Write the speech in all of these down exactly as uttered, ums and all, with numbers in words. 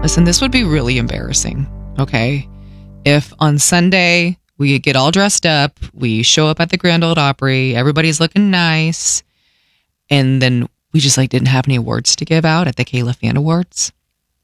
Listen, this would be really embarrassing, okay? If on Sunday we get all dressed up, we show up at the Grand Ole Opry, everybody's looking nice, and then we just like didn't have any awards to give out at the Kayla Fan Awards.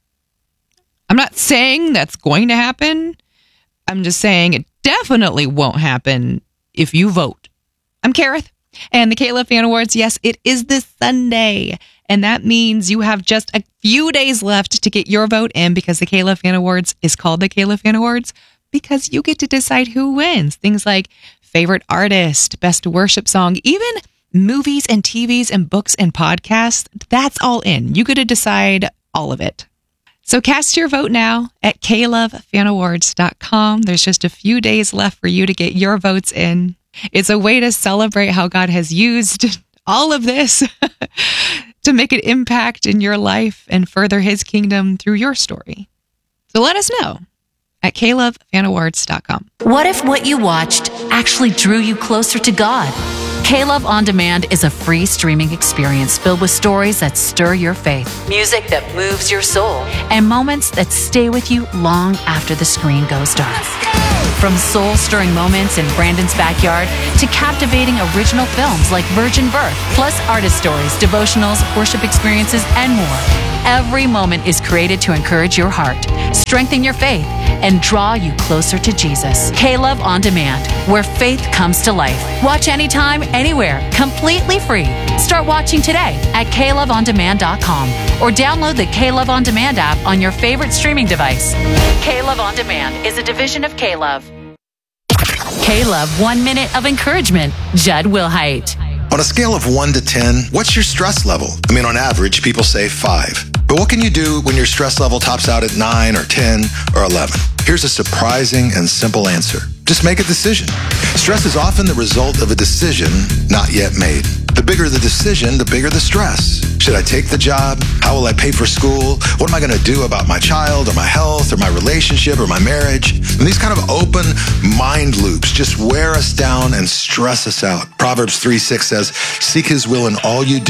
I'm not saying that's going to happen. I'm just saying it definitely won't happen if you vote. I'm Kareth, and the Kayla Fan Awards, yes, it is this Sunday. And that means you have just a few days left to get your vote in, because the Kayla Fan Awards is called the Kayla Fan Awards because you get to decide who wins. Things like favorite artist, best worship song, even movies and T Vs and books and podcasts. That's all in. You get to decide all of it. So cast your vote now at k love fan awards dot com. There's just a few days left for you to get your votes in. It's a way to celebrate how God has used all of this to make an impact in your life and further his kingdom through your story. So let us know at k love fan awards dot com. What if what you watched actually drew you closer to God? K-Love On Demand is a free streaming experience filled with stories that stir your faith, music that moves your soul, and moments that stay with you long after the screen goes dark. From soul-stirring moments in Brandon's backyard to captivating original films like Virgin Birth, plus artist stories, devotionals, worship experiences, and more. Every moment is created to encourage your heart, strengthen your faith, and draw you closer to Jesus. K-Love On Demand, where faith comes to life. Watch anytime, anywhere, completely free. Start watching today at k love on demand dot com or download the K-Love On Demand app on your favorite streaming device. K-Love On Demand is a division of K-Love. K-Love One Minute of Encouragement, Judd Wilhite. On a scale of one to ten, what's your stress level? I mean, on average, people say five. But what can you do when your stress level tops out at nine or ten or eleven? Here's a surprising and simple answer. Just make a decision. Stress is often the result of a decision not yet made. The bigger the decision, the bigger the stress. Should I take the job? How will I pay for school? What am I going to do about my child or my health or my relationship or my marriage? And these kind of open mind loops just wear us down and stress us out. Proverbs three six says, seek his will in all you do.